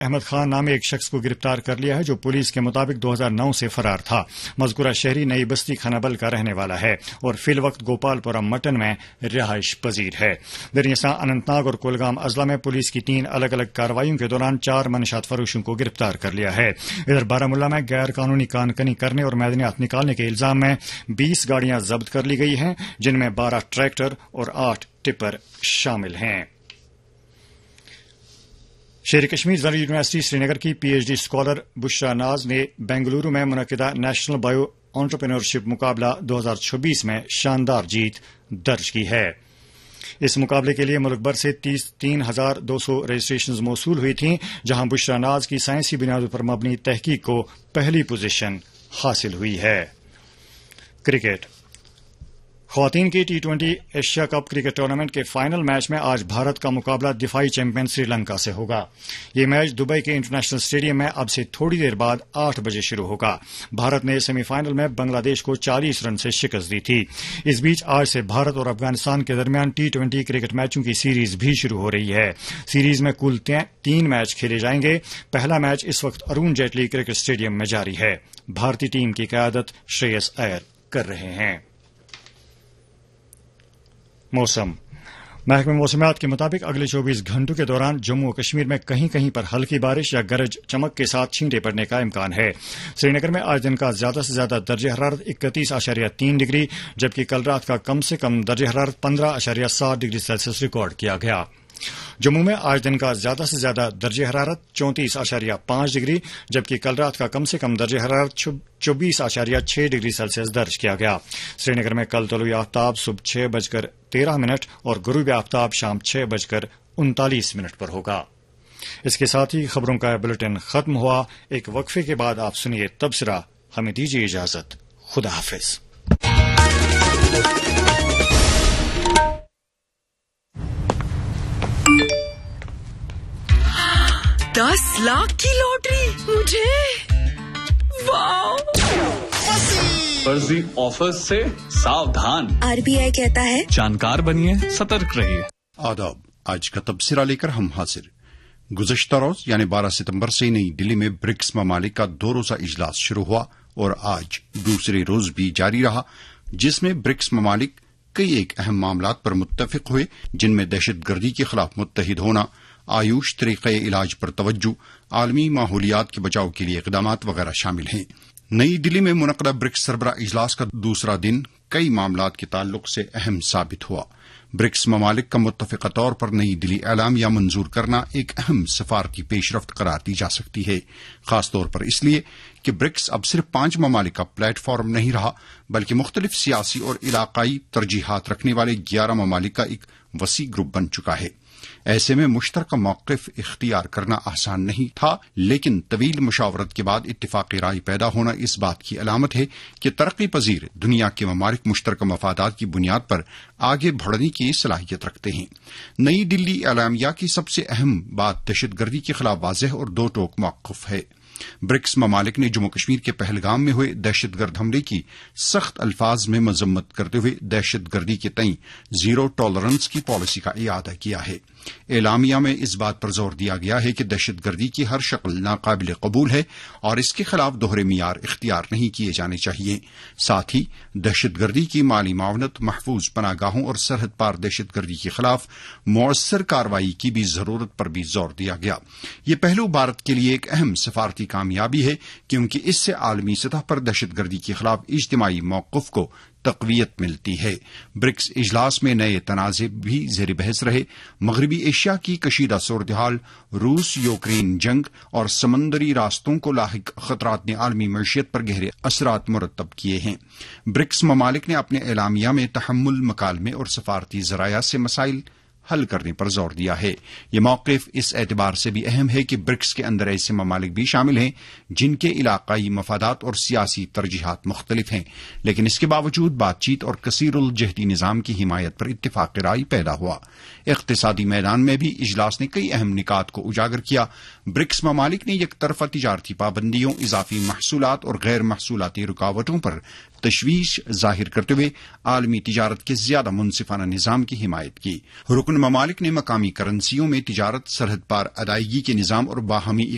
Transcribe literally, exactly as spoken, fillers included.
احمد خان نامی ایک شخص کو گرفتار کر لیا ہے جو پولیس کے مطابق دو ہزار نو سے فرار تھا۔ مذکورہ شہری نئی بستی خنابل کا رہنے والا ہے اور فی الوقت گوپال پورم مٹن میں رہائش پذیر ہے۔ درنیسا اننت ناگ اور کولگام اضلاع میں پولیس کی تین الگ الگ کارروائیوں کے دوران چار منشیات فروشوں کو گرفتار کر لیا ہے۔ ادھر بارامولہ میں غیر قانونی کان کنی کرنے اور معدنیات نکالنے کے الزام میں بیس گاڑیاں ضبط کر لی گئی ہیں، جن میں بارہ ٹریکٹر اور آٹھ ٹپر شامل ہیں۔ شیر کشمیر زرعی یونیورسٹی سری نگر کی پی ایچ ڈی اسکالر بشرا ناز نے بنگلورو میں منعقدہ نیشنل بایو انٹرپرینورشپ مقابلہ دو ہزار چھبیس میں شاندار جیت درج کی ہے۔ اس مقابلے کے لیے ملک بھر سے تین ہزار دو سو رجسٹریشنز موصول ہوئی تھیں، جہاں بشرا ناز کی سائنسی بنیادوں پر مبنی تحقیق کو پہلی پوزیشن حاصل ہوئی ہے۔ کرکٹ خواتین کی T twenty Asia cup cricket tournament کے فائنل میچ میں آج بھارت کا مقابلہ دفاعی چیمپئن سری لنکا سے ہوگا۔ یہ میچ دبئی کے انٹرنیشنل اسٹیڈیم میں اب سے تھوڑی دیر بعد آٹھ بجے شروع ہوگا۔ بھارت نے سیمی فائنل میں بنگلہ دیش کو چالیس رن سے شکست دی تھی۔ اس بیچ آج سے بھارت اور افغانستان کے درمیان ٹی ٹوئنٹی کرکٹ میچوں کی سیریز بھی شروع ہو رہی ہے۔ سیریز میں کل تین میچ کھیلے جائیں گے۔ پہلا میچ اس وقت ارون جیٹلی کرکٹ اسٹیڈیم میں جاری ہے۔ بھارتی ٹیم کی قیادت شرییس ایئر کر رہے ہیں۔ موسم محکمہ موسمیات کے مطابق اگلے چوبیس گھنٹوں کے دوران جموں و کشمیر میں کہیں کہیں پر ہلکی بارش یا گرج چمک کے ساتھ چھینٹے پڑنے کا امکان ہے۔ سری نگر میں آج دن کا زیادہ سے زیادہ درجہ حرارت اکتیس اشاریہ تین ڈگری جبکہ کل رات کا کم سے کم درجہ حرارت پندرہ اشاریہ سات ڈگری سیلسیس ریکارڈ کیا گیا۔ جموں میں آج دن کا زیادہ سے زیادہ درجہ حرارت چونتیس اشاریہ پانچ ڈگری جبکہ کل رات کا کم سے کم درجہ حرارت چوبیس اشاریہ چھ ڈگری سیلسیس درج کیا گیا۔ سری نگر میں کل طلوع آفتاب صبح چھ بج کر تیرہ منٹ اور غروب آفتاب شام چھ بج کر انتالیس منٹ پر ہوگا۔ اس کے ساتھ ہی خبروں کا بلٹن ختم ہوا۔ ایک وقفے کے بعد آپ سنیے تبصرہ۔ ہمیں دیجیے اجازت۔ خدا حافظ۔ دس لاکھ کی لاٹری مجھے، واو! فرضی آفر سے ساودھان، آر بی آئی کہتا ہے جانکار بنیے، سترک رہیے۔ آداب، آج کا تبصرہ لے کر ہم حاضر۔ گزشتہ روز یعنی بارہ ستمبر سے نئی دلی میں برکس ممالک کا دو روزہ اجلاس شروع ہوا اور آج دوسرے روز بھی جاری رہا، جس میں برکس ممالک کئی ایک اہم معاملات پر متفق ہوئے، جن میں دہشت گردی کے خلاف متحد ہونا، آیوش طریقہ علاج پر توجہ، عالمی ماحولیات کے بچاؤ کے لیے اقدامات وغیرہ شامل ہیں۔ نئی دلی میں منعقدہ برکس سربراہ اجلاس کا دوسرا دن کئی معاملات کے تعلق سے اہم ثابت ہوا۔ برکس ممالک کا متفقہ طور پر نئی دلی اعلامیہ منظور کرنا ایک اہم سفارتی پیش رفت قرار دی جا سکتی ہے، خاص طور پر اس لیے کہ برکس اب صرف پانچ ممالک کا پلیٹ فارم نہیں رہا بلکہ مختلف سیاسی اور علاقائی ترجیحات رکھنے والے گیارہ ممالک کا ایک وسیع گروپ بن چکا ہے۔ ایسے میں مشترکہ موقف اختیار کرنا آسان نہیں تھا، لیکن طویل مشاورت کے بعد اتفاقی رائے پیدا ہونا اس بات کی علامت ہے کہ ترقی پذیر دنیا کے ممالک مشترکہ مفادات کی بنیاد پر آگے بڑھنے کی صلاحیت رکھتے ہیں۔ نئی دلی اعلامیہ کی سب سے اہم بات دہشت گردی کے خلاف واضح اور دو ٹوک موقف ہے۔ برکس ممالک نے جموں کشمیر کے پہلگام میں ہوئے دہشت گرد حملے کی سخت الفاظ میں مذمت کرتے ہوئے دہشت گردی کے تئیں زیرو ٹالرنس کی پالیسی کا اعادہ کیا ہے۔ اعلامیہ میں اس بات پر زور دیا گیا ہے کہ دہشت گردی کی ہر شکل ناقابل قبول ہے اور اس کے خلاف دوہرے معیار اختیار نہیں کیے جانے چاہیے۔ ساتھ ہی دہشت گردی کی مالی معاونت، محفوظ پناہ گاہوں اور سرحد پار دہشت گردی کے خلاف مؤثر کارروائی کی بھی ضرورت پر بھی زور دیا گیا۔ یہ پہلو بھارت کے لیے ایک اہم سفارتی کامیابی ہے کیونکہ اس سے عالمی سطح پر دہشت گردی کے خلاف اجتماعی موقف کو تقویت ملتی ہے۔ برکس اجلاس میں نئے تنازع بھی زیر بحث رہے۔ مغربی ایشیا کی کشیدہ صورتحال، روس یوکرین جنگ اور سمندری راستوں کو لاحق خطرات نے عالمی معیشت پر گہرے اثرات مرتب کیے ہیں۔ برکس ممالک نے اپنے اعلامیہ میں تحمل، مکالمے اور سفارتی ذرائع سے مسائل حل کرنے پر زور دیا ہے۔ یہ موقف اس اعتبار سے بھی اہم ہے کہ برکس کے اندر ایسے ممالک بھی شامل ہیں جن کے علاقائی مفادات اور سیاسی ترجیحات مختلف ہیں، لیکن اس کے باوجود بات چیت اور کثیر الجہتی نظام کی حمایت پر اتفاق رائے پیدا ہوا۔ اقتصادی میدان میں بھی اجلاس نے کئی اہم نکات کو اجاگر کیا۔ برکس ممالک نے یک طرفہ تجارتی پابندیوں، اضافی محصولات اور غیر محصولاتی رکاوٹوں پر تشویش ظاہر کرتے ہوئے عالمی تجارت کے زیادہ منصفانہ نظام کی حمایت کی۔ رکن ممالک نے مقامی کرنسیوں میں تجارت، سرحد پار ادائیگی کے نظام اور باہمی